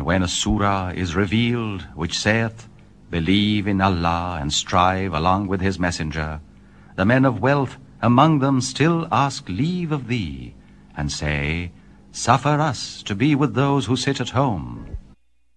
when a surah is revealed, which saith, Believe in Allah and strive along with his messenger, the men of wealth among them still ask leave of thee, and say, Suffer us to be with those who sit at home.